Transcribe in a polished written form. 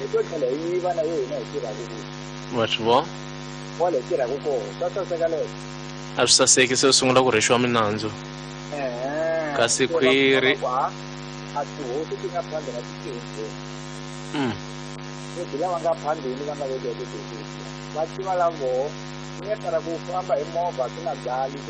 etotlhela yi vana yo hina hi tirhaka ku wa swi vo wa le tirhaka kona swa saseka leswo a swi saseki se u sungula ku rhexiwa minandzu kasi khwiri a tihosi ti nga phandi na tikenke leti lava nga phambili va nga vekeke tihosi va tiva lavoho swi nga tala ku famba hi movha swi nga dlali